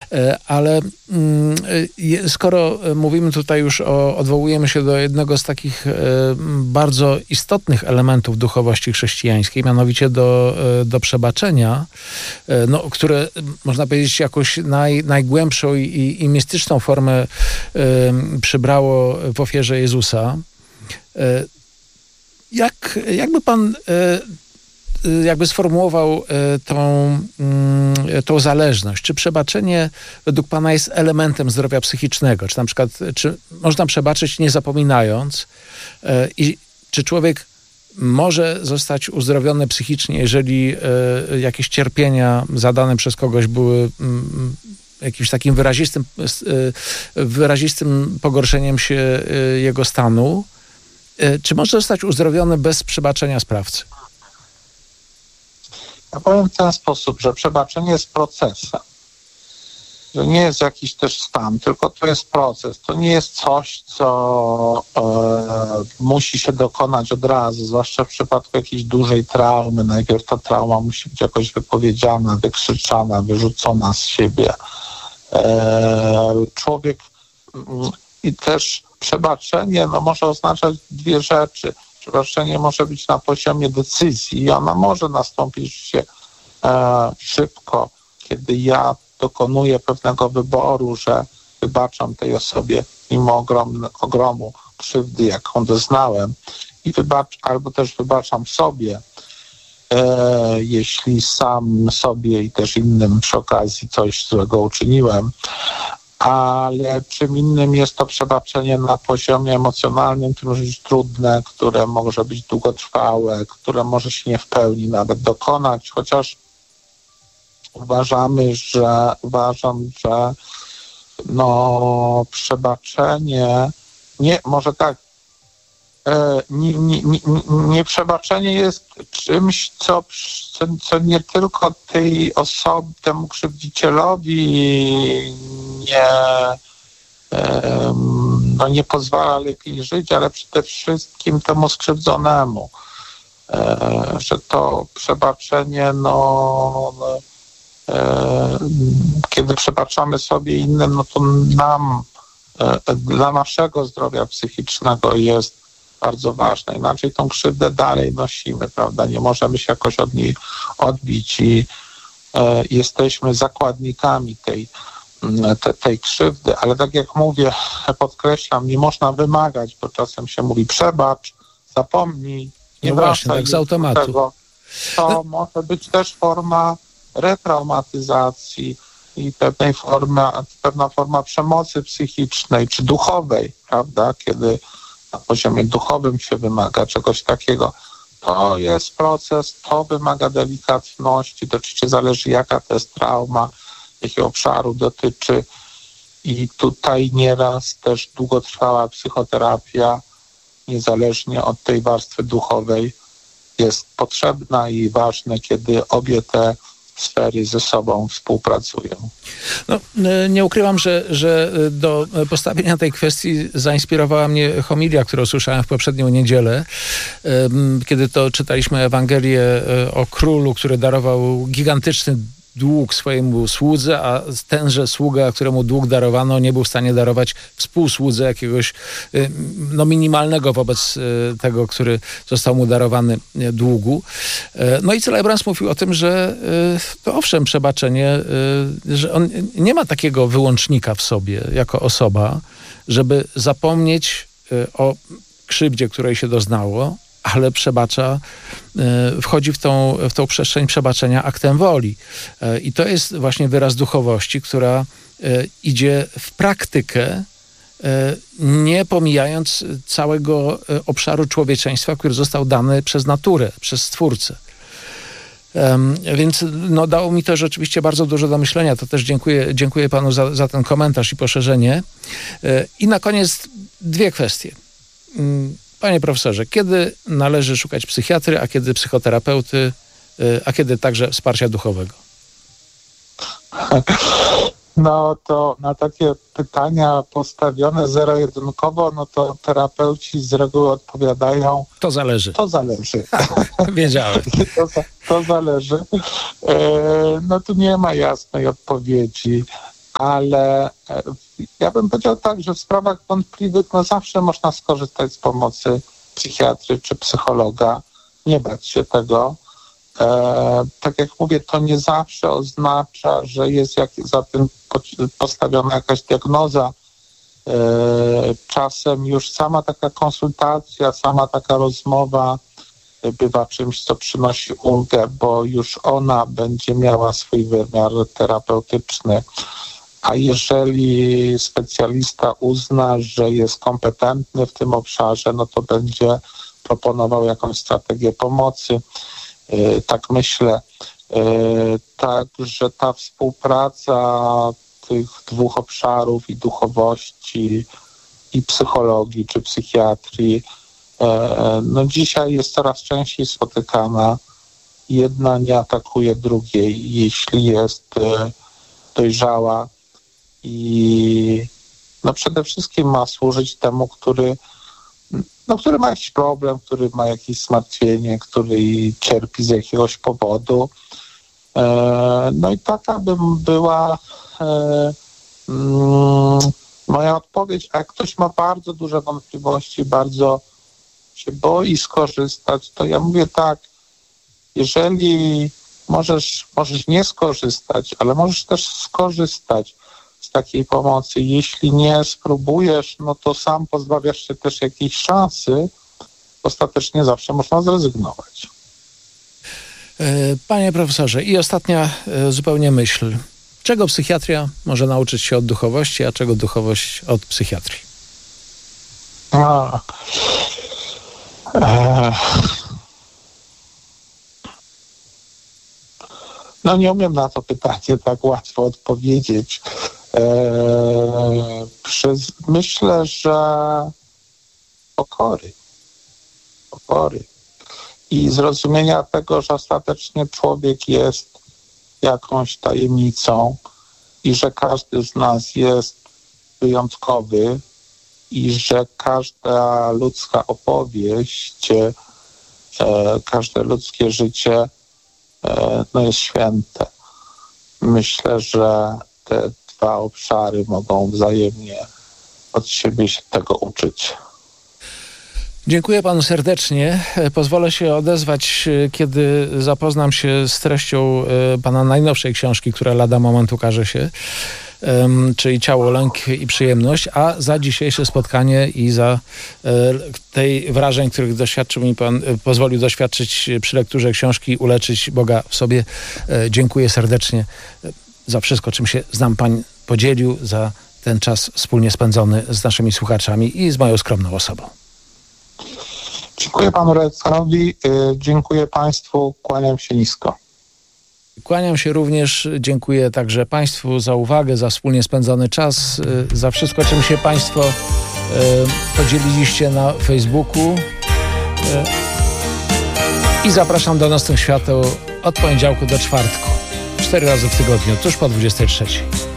Ale skoro mówimy tutaj już odwołujemy się do jednego z takich bardzo istotnych elementów duchowości chrześcijańskiej, mianowicie do przebaczenia, które można powiedzieć jakąś najgłębszą i mistyczną formę przybrało w ofierze Jezusa. Jakby pan sformułował tą zależność? Czy przebaczenie według pana jest elementem zdrowia psychicznego? Czy na przykład, czy można przebaczyć nie zapominając? I czy człowiek może zostać uzdrowiony psychicznie, jeżeli jakieś cierpienia zadane przez kogoś były jakimś takim wyrazistym pogorszeniem się jego stanu? Czy może zostać uzdrowiony bez przebaczenia sprawcy? Ja powiem w ten sposób, że przebaczenie jest procesem. Że nie jest jakiś też stan, tylko to jest proces. To nie jest coś, co musi się dokonać od razu, zwłaszcza w przypadku jakiejś dużej traumy. Najpierw ta trauma musi być jakoś wypowiedziana, wykrzyczana, wyrzucona z siebie. Człowiek i też przebaczenie może oznaczać dwie rzeczy. Przebaczenie może być na poziomie decyzji i ona może nastąpić szybko, kiedy ja dokonuję pewnego wyboru, że wybaczam tej osobie mimo ogromu krzywdy, jaką doznałem, albo też wybaczam sobie, jeśli sam sobie i też innym przy okazji coś złego uczyniłem. Ale czym innym jest to przebaczenie na poziomie emocjonalnym, które może być trudne, które może być długotrwałe, które może się nie w pełni nawet dokonać, chociaż uważam, że przebaczenie przebaczenie jest czymś, co nie tylko tej osobie, temu krzywdzicielowi nie pozwala lepiej żyć, ale przede wszystkim temu skrzywdzonemu. Że to przebaczenie, kiedy przebaczamy sobie innym, to nam, dla naszego zdrowia psychicznego jest bardzo ważne. Inaczej tą krzywdę dalej nosimy, prawda? Nie możemy się jakoś od niej odbić i jesteśmy zakładnikami tej krzywdy. Ale tak jak mówię, podkreślam, nie można wymagać, bo czasem się mówi przebacz, zapomnij, nie właśnie, tak z automatu. Tego. To może być też forma retraumatyzacji i pewna forma przemocy psychicznej czy duchowej, prawda? Kiedy na poziomie duchowym się wymaga czegoś takiego. To jest proces, to wymaga delikatności, to oczywiście zależy jaka to jest trauma, jakiego obszaru dotyczy i tutaj nieraz też długotrwała psychoterapia, niezależnie od tej warstwy duchowej, jest potrzebna i ważne, kiedy obie te sfery ze sobą współpracują. Nie ukrywam, że do postawienia tej kwestii zainspirowała mnie homilia, którą słyszałem w poprzednią niedzielę, kiedy to czytaliśmy Ewangelię o królu, który darował gigantyczny dług swojemu słudze, a tenże sługa, któremu dług darowano, nie był w stanie darować współsłudze jakiegoś minimalnego wobec tego, który został mu darowany długu. No i Celebrans mówił o tym, że to owszem, przebaczenie, że on nie ma takiego wyłącznika w sobie jako osoba, żeby zapomnieć o krzywdzie, której się doznało, ale przebacza, wchodzi w tą przestrzeń przebaczenia aktem woli. I to jest właśnie wyraz duchowości, która idzie w praktykę, nie pomijając całego obszaru człowieczeństwa, który został dany przez naturę, przez Stwórcę. Więc dało mi to rzeczywiście bardzo dużo do myślenia. To też dziękuję panu za ten komentarz i poszerzenie. I na koniec dwie kwestie. Panie profesorze, kiedy należy szukać psychiatry, a kiedy psychoterapeuty, a kiedy także wsparcia duchowego? To na takie pytania postawione zero-jedynkowo, to terapeuci z reguły odpowiadają... To zależy. To zależy. Wiedziałem. To zależy. Tu nie ma jasnej odpowiedzi. ale ja bym powiedział tak, że w sprawach wątpliwych zawsze można skorzystać z pomocy psychiatry czy psychologa, nie bać się tego. Tak jak mówię, to nie zawsze oznacza, że jest za tym postawiona jakaś diagnoza. Czasem już sama taka konsultacja, sama taka rozmowa bywa czymś, co przynosi ulgę, bo już ona będzie miała swój wymiar terapeutyczny. A jeżeli specjalista uzna, że jest kompetentny w tym obszarze, no to będzie proponował jakąś strategię pomocy. Tak myślę. Także ta współpraca tych dwóch obszarów i duchowości, i psychologii, czy psychiatrii, no dzisiaj jest coraz częściej spotykana. Jedna nie atakuje drugiej, jeśli jest dojrzała i no przede wszystkim ma służyć temu, który ma jakiś problem, który ma jakieś zmartwienie, który cierpi z jakiegoś powodu. No i taka bym była moja odpowiedź. A jak ktoś ma bardzo duże wątpliwości, bardzo się boi skorzystać, to ja mówię tak, jeżeli możesz nie skorzystać, ale możesz też skorzystać z takiej pomocy. Jeśli nie spróbujesz, no to sam pozbawiasz się też jakiejś szansy. Ostatecznie zawsze można zrezygnować. Panie profesorze, i ostatnia zupełnie myśl. Czego psychiatria może nauczyć się od duchowości, a czego duchowość od psychiatrii? No nie umiem na to pytanie tak łatwo odpowiedzieć. Myślę, że pokory i zrozumienia tego, że ostatecznie człowiek jest jakąś tajemnicą i że każdy z nas jest wyjątkowy i że każda ludzka opowieść, każde ludzkie życie no jest święte. Myślę, że te dwa obszary mogą wzajemnie od siebie się tego uczyć. Dziękuję panu serdecznie. Pozwolę się odezwać, kiedy zapoznam się z treścią pana najnowszej książki, która lada moment ukaże się, czyli Ciało, lęk i przyjemność, a za dzisiejsze spotkanie i za tej wrażeń, których doświadczył mi pan, pozwolił doświadczyć przy lekturze książki Uleczyć Boga w sobie. Dziękuję serdecznie za wszystko, czym się z nami pan podzielił, za ten czas wspólnie spędzony z naszymi słuchaczami i z moją skromną osobą. Dziękuję panu redaktorowi, dziękuję państwu, kłaniam się nisko. Kłaniam się również, dziękuję także państwu za uwagę, za wspólnie spędzony czas, za wszystko, czym się państwo podzieliliście na Facebooku i zapraszam do Nocnych Świateł od poniedziałku do czwartku, 4 razy w tygodniu, tuż po 23.